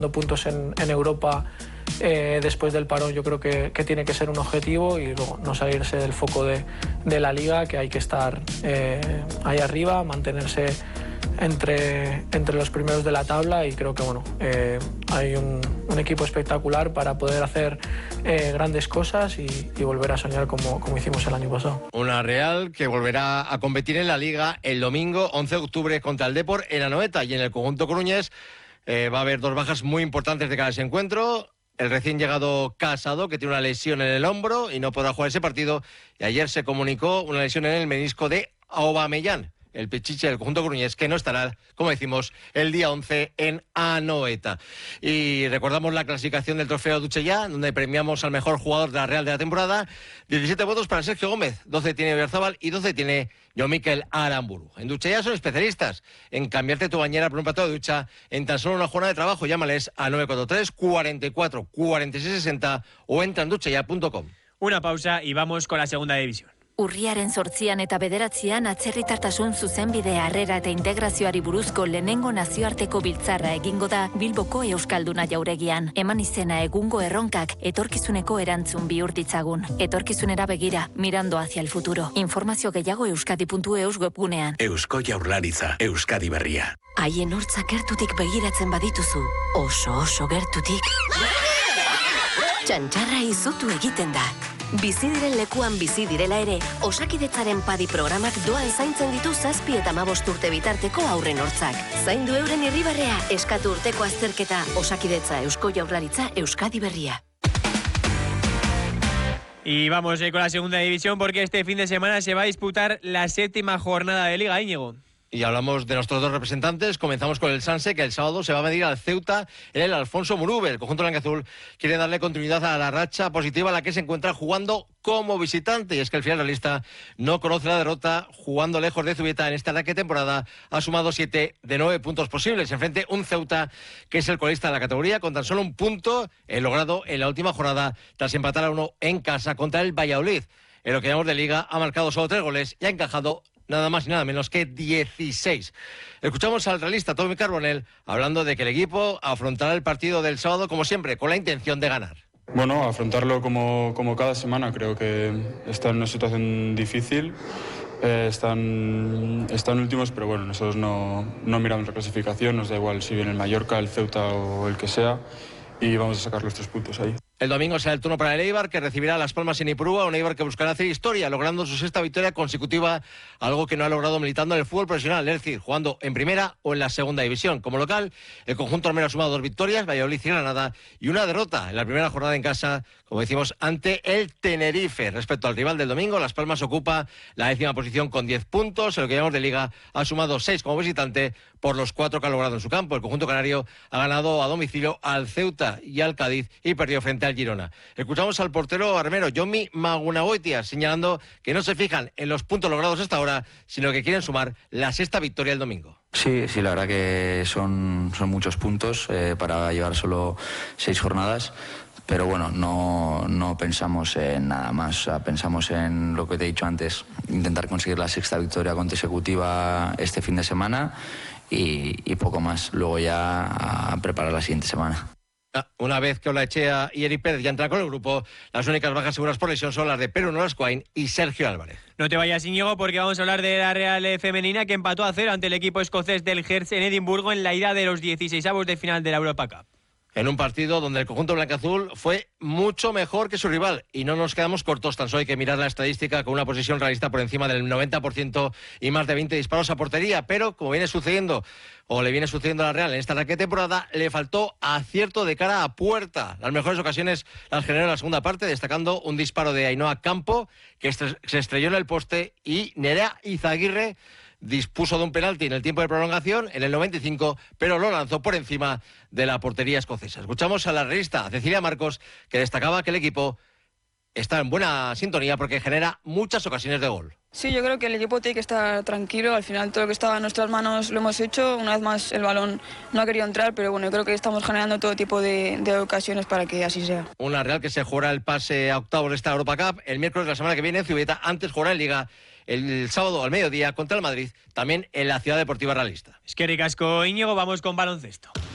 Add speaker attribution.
Speaker 1: puntos en Europa después del parón yo creo que tiene que ser un objetivo y luego no salirse del foco de la liga, que hay que estar ahí arriba, mantenerse entre los primeros de la tabla y creo que hay un equipo espectacular para poder hacer grandes cosas y volver a soñar como hicimos el año pasado.
Speaker 2: Una Real que volverá a competir en la Liga el domingo 11 de octubre contra el Depor en Anoeta, y en el conjunto coruñés va a haber dos bajas muy importantes de cara a ese encuentro. El recién llegado Casado, que tiene una lesión en el hombro y no podrá jugar ese partido, y ayer se comunicó una lesión en el menisco de Aubameyang, el pichiche del conjunto coruñés, que no estará, como decimos, el día 11 en Anoeta. Y recordamos la clasificación del trofeo Duchellá, donde premiamos al mejor jugador de la Real de la temporada. 17 votos para Sergio Gómez, 12 tiene Oyarzabal y 12 tiene Jon Mikel Aramburu. En Duchellá son especialistas en cambiarte tu bañera por un plato de ducha en tan solo una jornada de trabajo. Llámales al 943 44 46 60 o entra en duchellá.com.
Speaker 3: Una pausa y vamos con la segunda división.
Speaker 4: Urriaren 8 eta 9 atzerritartasun zuzenbide harrera eta integrazioari buruzko lehenengo nazioarteko biltzarra egingo da Bilboko Euskalduna jauregian. Eman izena egungo erronkak etorkizuneko erantzun bihur ditzagun. Etorkizunera begira, mirando hacia el futuro. Informazio gehiago euskadi.eus webgunean.
Speaker 5: Eusko Jaurlaritza, Euskadi berria.
Speaker 4: Haien hortzak gertutik begiratzen badituzu, oso gertutik, txantxarra izutu egiten da. Bizi diren lekuan bizi direla ere, Osakidetzaren padi programak doan zaintzen ditu 7 eta 15 urte bitarteko aurren hortzak. Zaindu euren irribarrea, eskatu urteko azterketa. Osakidetza, Eusko Jaurlaritza, Euskadi berria.
Speaker 3: Y vamos con la segunda división, porque este fin de semana se va a disputar la 7ª jornada de Liga, Íñigo.
Speaker 2: Y hablamos de nuestros dos representantes. Comenzamos con el Sanse, que el sábado se va a medir al Ceuta en el Alfonso Muruve. El conjunto blanquiazul quiere darle continuidad a la racha positiva a la que se encuentra jugando como visitante. Y es que el filial realista no conoce la derrota, jugando lejos de Zubieta en esta arranque temporada. Ha sumado 7 de 9 puntos posibles. Enfrente un Ceuta que es el colista de la categoría, con tan solo un punto logrado en la última jornada tras empatar a 1 en casa contra el Valladolid. En lo que llamamos de Liga ha marcado solo 3 goles y ha encajado nada más y nada menos que 16. Escuchamos al realista Tommy Carbonell hablando de que el equipo afrontará el partido del sábado como siempre, con la intención de ganar.
Speaker 6: Bueno, afrontarlo como cada semana. Creo que está en una situación difícil. Están últimos, pero bueno, nosotros no miramos la clasificación. Nos da igual si viene el Mallorca, el Ceuta o el que sea. Y vamos a sacar los 3 puntos ahí.
Speaker 2: El domingo será el turno para el Eibar, que recibirá a Las Palmas en Ipurúa, un Eibar que buscará hacer historia, logrando su 6ª victoria consecutiva, algo que no ha logrado militando en el fútbol profesional, es decir, jugando en primera o en la segunda división. Como local, el conjunto armero ha sumado 2 victorias, Valladolid y Granada, y una derrota en la primera jornada en casa, como decimos, ante el Tenerife. Respecto al rival del domingo, Las Palmas ocupa la 10ª posición con 10 puntos, en lo que llamamos de Liga ha sumado 6 como visitante por los 4 que ha logrado en su campo. El conjunto canario ha ganado a domicilio al Ceuta y al Cádiz y perdió frente al Girona. Escuchamos al portero armero Jomi Magunagoitia señalando que no se fijan en los puntos logrados hasta ahora, sino que quieren sumar la 6ª victoria el domingo.
Speaker 7: Sí, la verdad que son muchos puntos para llevar solo 6 jornadas. Pero bueno, no pensamos en nada más, o sea, pensamos en lo que te he dicho antes, intentar conseguir la 6ª victoria consecutiva este fin de semana y poco más, luego ya a preparar la siguiente semana.
Speaker 2: Una vez que Olaechea y Eric Pérez ya entran con el grupo, las únicas bajas seguras por lesión son las de Perú Nolascoain y Sergio Álvarez.
Speaker 3: No te vayas, Íñigo, porque vamos a hablar de la Real femenina, que empató a 0 ante el equipo escocés del Herts en Edimburgo en la ida de los 16avos de final de la Europa Cup.
Speaker 2: En un partido donde el conjunto blanquiazul fue mucho mejor que su rival y no nos quedamos cortos. Tan solo hay que mirar la estadística con una posición realista por encima del 90% y más de 20 disparos a portería, pero como viene sucediendo o le viene sucediendo a la Real en esta arranque de temporada, le faltó acierto de cara a puerta. Las mejores ocasiones las generó en la segunda parte, destacando un disparo de Ainhoa Campo que se estrelló en el poste, y Nerea Izaguirre dispuso de un penalti en el tiempo de prolongación, en el 95, pero lo lanzó por encima de la portería escocesa. Escuchamos a la realista Cecilia Marcos, que destacaba que el equipo está en buena sintonía porque genera muchas ocasiones de gol.
Speaker 8: Sí, yo creo que el equipo tiene que estar tranquilo. Al final todo lo que estaba en nuestras manos lo hemos hecho. Una vez más el balón no ha querido entrar, pero bueno, yo creo que estamos generando todo tipo de ocasiones para que así sea. Una
Speaker 2: Real que se jugará el pase a octavos de esta Europa Cup el miércoles de la semana que viene en Zubieta. Antes jugará en Liga el sábado al mediodía contra el Madrid, también en la Ciudad Deportiva Realista.
Speaker 3: Es que ricasco, Íñigo, vamos con baloncesto.